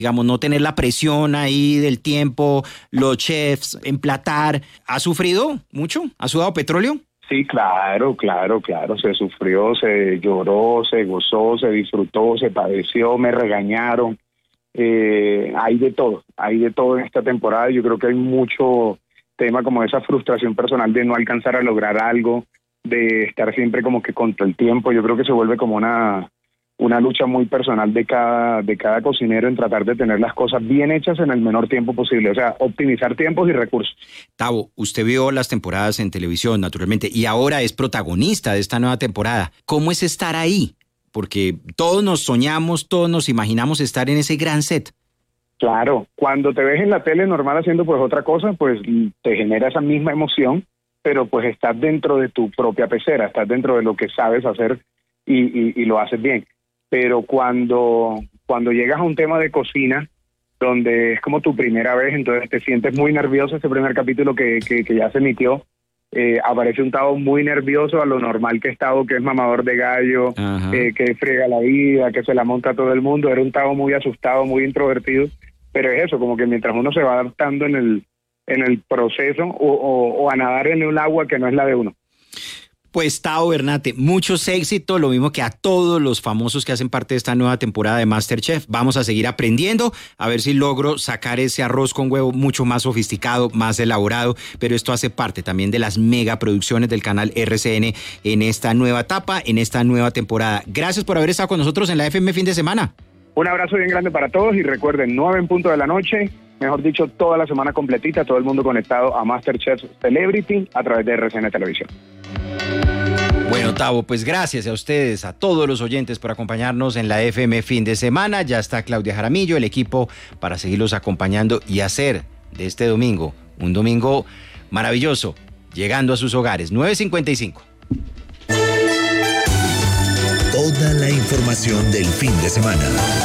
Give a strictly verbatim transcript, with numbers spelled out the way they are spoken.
digamos, no tener la presión ahí del tiempo, los chefs, emplatar. ¿Ha sufrido mucho? ¿Ha sudado petróleo? Sí, claro, claro, claro, se sufrió, se lloró, se gozó, se disfrutó, se padeció, me regañaron, eh, hay de todo, hay de todo en esta temporada. Yo creo que hay mucho tema como esa frustración personal de no alcanzar a lograr algo, de estar siempre como que contra el tiempo. Yo creo que se vuelve como una una lucha muy personal de cada de cada cocinero en tratar de tener las cosas bien hechas en el menor tiempo posible, o sea, optimizar tiempos y recursos. Tavo, usted vio las temporadas en televisión, naturalmente, y ahora es protagonista de esta nueva temporada. ¿Cómo es estar ahí? Porque todos nos soñamos, todos nos imaginamos estar en ese gran set. Claro, cuando te ves en la tele normal haciendo pues otra cosa, pues te genera esa misma emoción, pero pues estás dentro de tu propia pecera, estás dentro de lo que sabes hacer y, y, y lo haces bien. Pero cuando, cuando llegas a un tema de cocina, donde es como tu primera vez, entonces te sientes muy nervioso. Ese primer capítulo que, que, que ya se emitió, eh, aparece un Tavo muy nervioso a lo normal que es Tavo, que es mamador de gallo, eh, que friega la vida, que se la monta a todo el mundo. Era un Tavo muy asustado, muy introvertido, pero es eso, como que mientras uno se va adaptando en el, en el proceso o, o, o a nadar en un agua que no es la de uno. Pues Tavo Bernate, muchos éxitos, lo mismo que a todos los famosos que hacen parte de esta nueva temporada de MasterChef. Vamos a seguir aprendiendo, a ver si logro sacar ese arroz con huevo mucho más sofisticado, más elaborado, pero esto hace parte también de las megaproducciones del canal R C N en esta nueva etapa, en esta nueva temporada. Gracias por haber estado con nosotros en la F M Fin de Semana. Un abrazo bien grande para todos y recuerden, nueve en punto de la noche, mejor dicho, toda la semana completita, todo el mundo conectado a MasterChef Celebrity a través de R C N Televisión. Bueno, Tavo, pues gracias a ustedes, a todos los oyentes por acompañarnos en la F M Fin de Semana. Ya está Claudia Jaramillo, el equipo para seguirlos acompañando y hacer de este domingo un domingo maravilloso, llegando a sus hogares. nueve cincuenta y cinco. Toda la información del fin de semana.